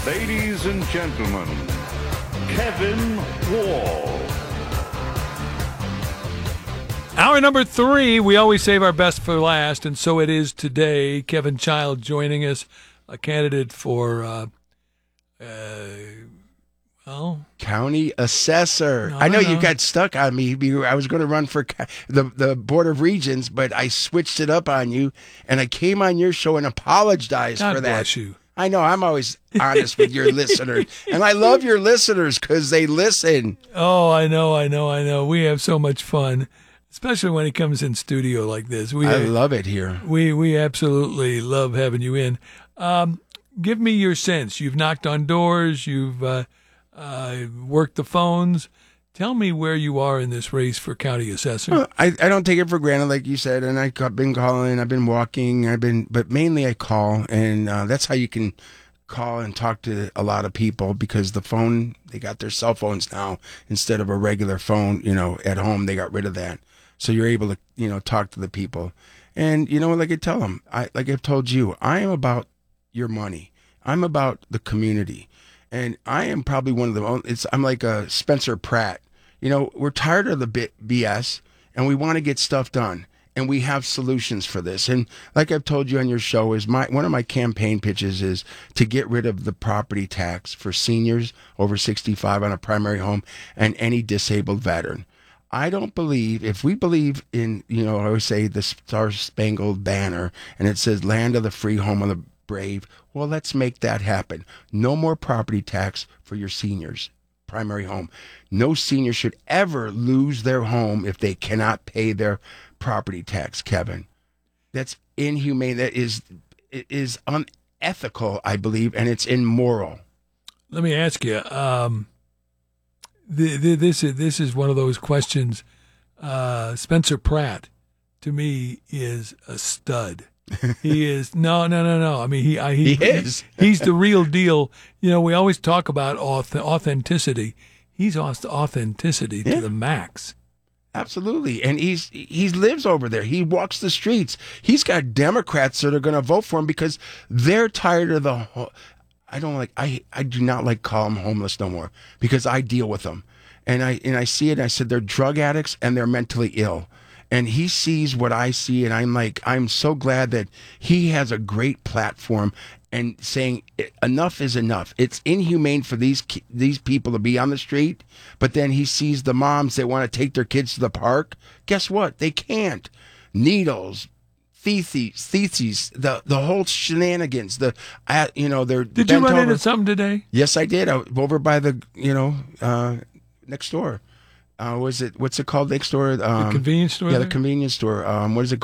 Ladies and gentlemen, Kevin Wall. Hour number 3, we always save our best for last, and so it is today. Kevin Child joining us, a candidate for, county assessor. I know you got stuck on me. I was going to run for the Board of Regents, but I switched it up on you, and I came on your show and apologized God for that. bless you. I know. I'm always honest with your listeners, and I love your listeners because they listen. Oh, I know. We have so much fun, especially when he comes in studio like this. I love it here. We absolutely love having you in. Give me your sense. You've knocked on doors. You've worked the phones. Tell me where you are in this race for county assessor. Well, I don't take it for granted, like you said, and I've been calling, I've been walking, but mainly I call, and that's how you can call and talk to a lot of people, because the phone, they got their cell phones now instead of a regular phone, at home. They got rid of that. So you're able to, talk to the people. And, like I tell them, like I've told you, I am about your money. I'm about the community. And I am probably one of the I'm like a Spencer Pratt. We're tired of the BS, and we want to get stuff done, and we have solutions for this. And like I've told you on your show, one of my campaign pitches is to get rid of the property tax for seniors over 65 on a primary home and any disabled veteran. I don't believe, if we believe in, I always say the Star-Spangled Banner, and it says land of the free, home of the brave. Well, let's make that happen. No more property tax for your seniors. Primary home. No senior should ever lose their home if they cannot pay their property tax, Kevin. That's inhumane. It is unethical, I believe, and it's immoral. Let me ask you, this is one of those questions. Spencer Pratt, to me, is a stud. He is no. I mean, he is. He's the real deal. We always talk about authenticity. He's authenticity to the max. Absolutely, and he lives over there. He walks the streets. He's got Democrats that are going to vote for him because they're tired of the. I do not like call them homeless no more, because I deal with them, and I see it. And I said they're drug addicts and they're mentally ill. And he sees what I see, and I'm so glad that he has a great platform and saying enough is enough. It's inhumane for these people to be on the street, but then he sees the moms that want to take their kids to the park. Guess what? They can't. Needles, theses, the whole shenanigans. Did you run into something today? Yes, I did. I was over by the next door. What's it called next door? The convenience store? Yeah, the convenience store. What is it?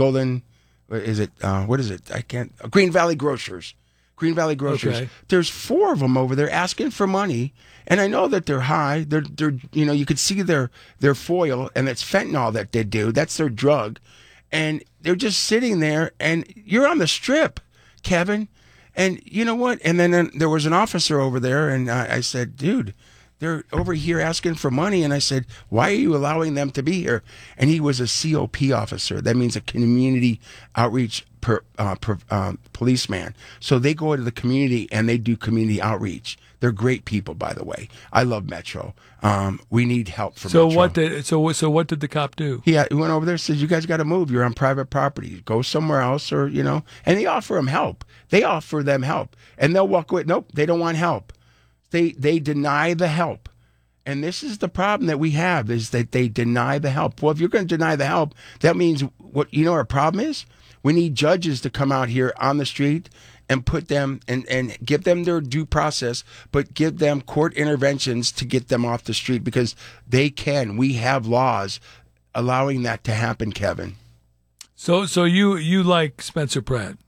What is it? I can't. Green Valley Grocers. Green Valley Grocers. Okay. There's 4 of them over there asking for money, and I know that they're high. They're you could see their foil, and it's fentanyl that they do. That's their drug, and they're just sitting there. And you're on the strip, Kevin. And you know what? And then there was an officer over there, and I said, dude, they're over here asking for money. And I said, why are you allowing them to be here? And he was a COP officer. That means a community outreach policeman. So they go into the community and they do community outreach. They're great people, by the way. I love Metro. We need help from Metro. What did the cop do? He went over there and said, you guys got to move. You're on private property. Go somewhere else, or, and they offer them help. And they'll walk away. Nope, they don't want help. They deny the help. And this is the problem that we have, is that they deny the help. Well, if you're going to deny the help, that means what our problem is? We need judges to come out here on the street and put them and give them their due process, but give them court interventions to get them off the street, because they can. We have laws allowing that to happen, Kevin. So you like Spencer Pratt?